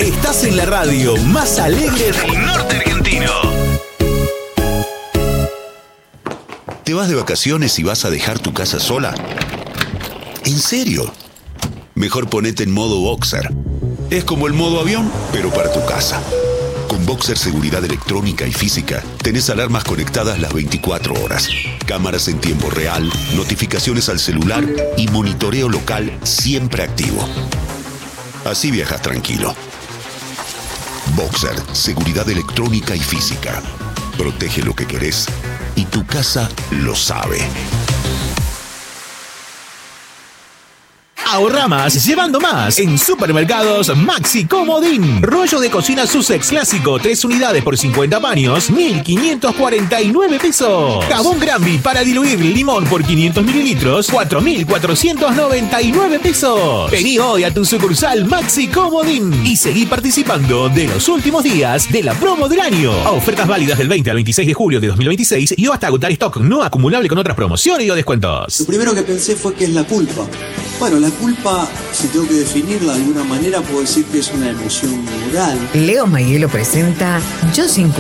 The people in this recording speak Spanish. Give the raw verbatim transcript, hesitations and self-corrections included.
Estás en la radio más alegre del norte argentino. ¿Te vas de vacaciones y vas a dejar tu casa sola? ¿En serio? Mejor ponete en modo Boxer. Es como el modo avión, pero para tu casa. Con Boxer Seguridad Electrónica y Física, tenés alarmas conectadas las veinticuatro horas, cámaras en tiempo real, notificaciones al celular y monitoreo local siempre activo. Así viajas tranquilo. Boxer Seguridad Electrónica y Física. Protege lo que querés y tu casa lo sabe. Ahorra más llevando más en Supermercados Maxi Comodín. Rollo de cocina Sussex clásico, tres unidades por cincuenta paños, mil quinientos cuarenta y nueve pesos. Jabón Granby para diluir limón por quinientos mililitros, cuatro mil cuatrocientos noventa y nueve pesos. Vení hoy a tu sucursal Maxi Comodín y seguí participando de los últimos días de la promo del año. Ofertas válidas del veinte al veintiséis de julio de dos mil veintiséis y hasta agotar stock no acumulable con otras promociones y o descuentos. Lo primero que pensé fue que es la culpa. Bueno, la culpa, si tengo que definirla de alguna manera, puedo decir que es una emoción moral. Leo Mayelo presenta Yo sin culpa.